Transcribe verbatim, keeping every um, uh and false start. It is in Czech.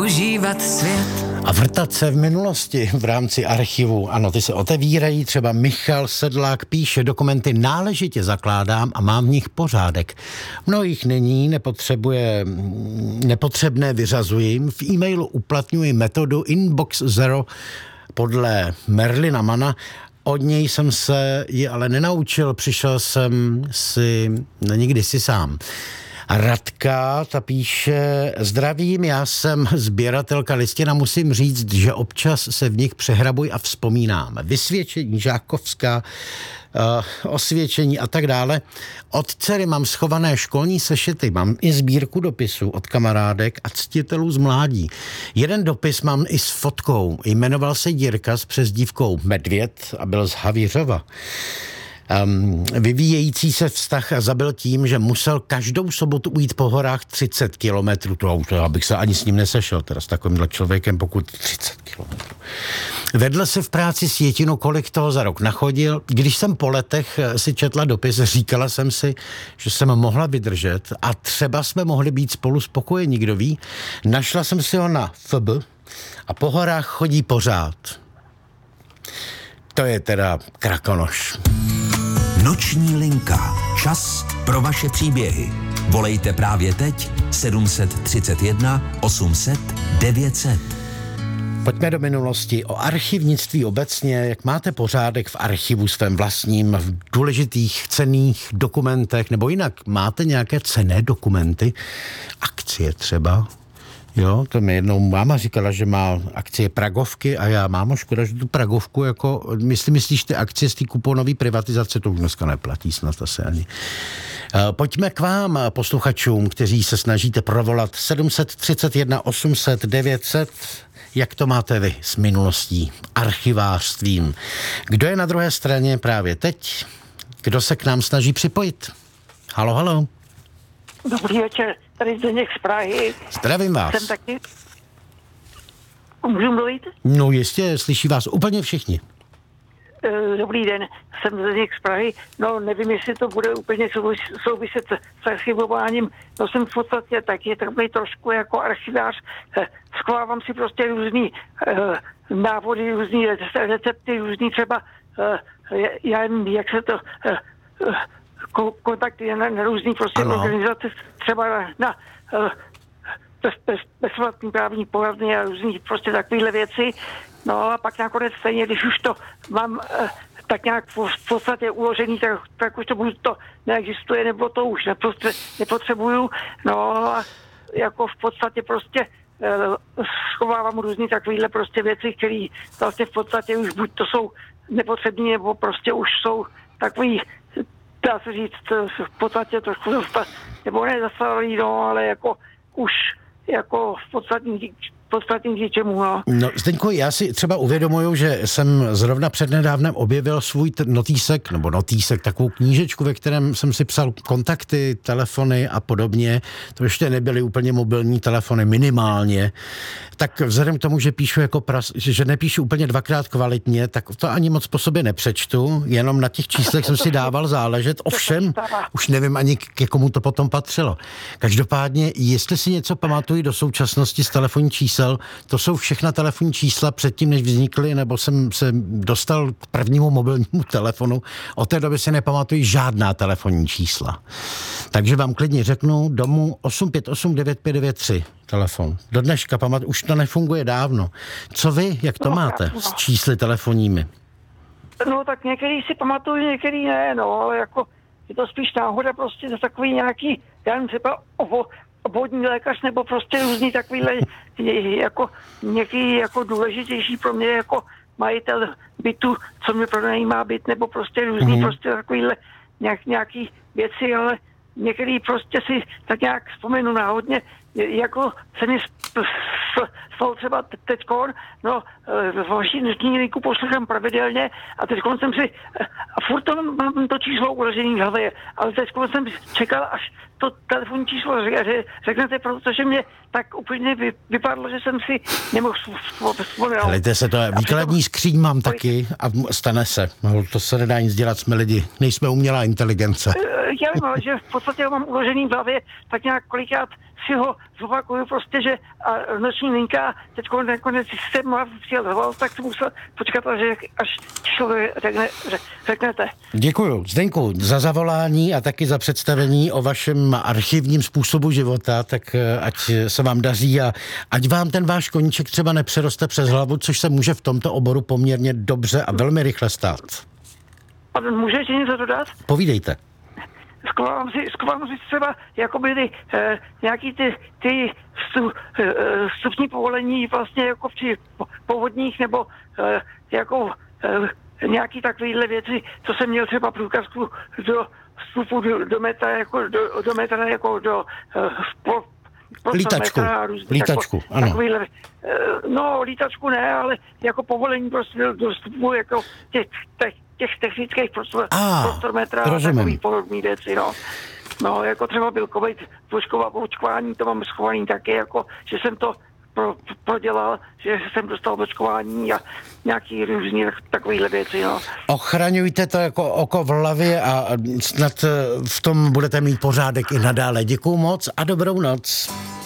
užívat svět. A vrtat se v minulosti v rámci archivu. Ano, ty se otevírají, třeba Michal Sedlák píše, dokumenty náležitě zakládám a mám v nich pořádek. Mnohých není, nepotřebuje, nepotřebné vyřazuji. V e-mailu uplatňuji metodu Inbox Zero podle Merlina Mana. Od něj jsem se ji ale nenaučil, přišel jsem si nikdy si sám. A Radka, ta píše, zdravím, já jsem sběratelka listin a musím říct, že občas se v nich přehrabuji a vzpomínám. Vysvědčení žákovská, uh, osvědčení a tak dále. Od dcery mám schované školní sešity, mám i sbírku dopisů od kamarádek a ctitelů z mládí. Jeden dopis mám i s fotkou. Jmenoval se Jirka s přezdívkou Medvěd a byl z Havířova. Um, vyvíjející se vztah zabil tím, že musel každou sobotu ujít po horách třicet kilometrů. To, to abych se ani s ním nesešel, teda s takovýmhle člověkem, pokud třicet kilometrů. Vedl si v práci sjetinu, kolik toho za rok nachodil. Když jsem po letech si četla dopis, říkala jsem si, že jsem mohla vydržet a třeba jsme mohli být spolu spokojeni, kdo ví. Našla jsem si ho na F B a po horách chodí pořád. To je teda krakonoš. Noční linka. Čas pro vaše příběhy. Volejte právě teď sedm tři jedna osm set devět set. Pojďme do minulosti. O archivnictví obecně, jak máte pořádek v archivu svém vlastním, v důležitých cenných dokumentech, nebo jinak máte nějaké cenné dokumenty, akcie třeba? Jo, to mi jednou máma říkala, že má akcie Pragovky a já, mámo, škoda, že tu Pragovku jako, myslí, myslíš ty akcie z té kuponové privatizace, to už dneska neplatí snad asi ani. Pojďme k vám, posluchačům, kteří se snažíte provolat sedm tři jedna osm set devět set. Jak to máte vy s minulostí, archivářstvím? Kdo je na druhé straně právě teď? Kdo se k nám snaží připojit? Halo, halo. Dobrý večer, tady Zdeněk z Prahy. Zdravím vás. Jsem taky... Můžu mluvit? No jistě, slyší vás úplně všichni. Dobrý den, jsem Zdeněk z Prahy. No nevím, jestli to bude úplně souviset s archivováním. No jsem v podstatě taky takový trošku jako archivář. Schovávám si prostě různý uh, návody, různý recepty, různý třeba, uh, já nevím, jak se to... Uh, kontakty na, na různý prostě ano. Organizace, třeba na, na uh, bez, bez, bezplatný právní poradny a různý prostě takovéhle věci. No a pak nakonec stejně, když už to mám uh, tak nějak v, v podstatě uložený, tak, tak už to buď to neexistuje, nebo to už nepotře, nepotřebuju. No a jako v podstatě prostě uh, schovávám různý takovéhle prostě věci, které vlastně v podstatě už buď to jsou nepotřební, nebo prostě už jsou takový, dá se říct, v podstatě trošku zastaralý, nebo ne zastaralý, no, ale jako už jako v podstatě podstatně k něčemu, no. No, Zdeňku, já si třeba uvědomuju, že jsem zrovna přednedávnem objevil svůj t- notýsek, nebo notýsek, takovou knížečku, ve kterém jsem si psal kontakty, telefony a podobně. To ještě nebyly úplně mobilní telefony, minimálně. Tak vzhledem k tomu, že píšu jako pras, že nepíšu úplně dvakrát kvalitně, tak to ani moc po sobě nepřečtu, jenom na těch číslech jsem si dával záležet. Ovšem, už nevím ani k komu to potom patřilo. Každopádně, jestli si něco pamatuju do současnosti z telefonní čísel, to jsou všechna telefonní čísla předtím, než vznikly, nebo jsem se dostal k prvnímu mobilnímu telefonu. Od té doby si nepamatuji žádná telefonní čísla. Takže vám klidně řeknu, domů osm pět osm devět pět devět tři telefon. Do dneška pamat, už to nefunguje dávno. Co vy, jak to no, máte s čísly telefonními? No tak některý si pamatuju, některý ne, no, ale jako je to spíš náhoda prostě za takový nějaký, já nevím, třeba ovo, obvodní lékař nebo prostě různý takovýhle jako něký jako důležitější pro mě jako majitel bytu, co mě pronajímá byt, nebo prostě různý mm-hmm. prostě takovýhle nějak, nějaký věci, ale některý prostě si tak nějak vzpomenu náhodně, jako se mi stalo třeba teďkon, no vaši dnešní linku poslouchám pravidelně a teďkon jsem si, a furt to mám to číslo uložený v hlavě, ale teďkon jsem čekal, až to telefonní číslo řeknete, protože mě tak úplně vypadlo, že jsem si nemohl vzpomenout. Hlejte se, to je výkladní skříň mám taky a stane se. To se nedá nic dělat, jsme lidi, nejsme umělá inteligence. Já vím, že v podstatě ho mám uložený v hlavě, tak nějak kolikrát si ho zopakuju prostě, že a noční linka teď nakonec jsem přijel zval, tak jsem musel počkat, až, až číslo řekne, řeknete. Děkuju, Zdeňku, za zavolání a taky za představení o vašem archivním způsobu života, tak ať se vám daří a ať vám ten váš koníček třeba nepřeroste přes hlavu, což se může v tomto oboru poměrně dobře a velmi rychle stát. A můžeš něco dodat? Povídejte. Zkoumám si, zkoumám si třeba jakoby ty, eh, nějaký ty, ty vstup, eh, vstupní povolení vlastně jako při povodních nebo eh, jako eh, nějaký takovýhle věci, co jsem měl třeba průkazku do vstupu do, do metra, jako do, do metra, jako do eh, po, lítačku, lítačku, tako, ano. Takovýhle, eh, no, lítačku ne, ale jako povolení prostě do, do vstupu jako těch, těch těch technických prostor, ah, prostor metra a takový podobný věci, no. No, jako třeba byl covid, trošková očkování, to mám schovaný taky, jako, že jsem to pro, prodělal, že jsem dostal očkování a nějaký různý takovýhle věci, no. Ochraňujte to jako oko v hlavě a snad v tom budete mít pořádek i nadále. Děkuju moc a dobrou noc.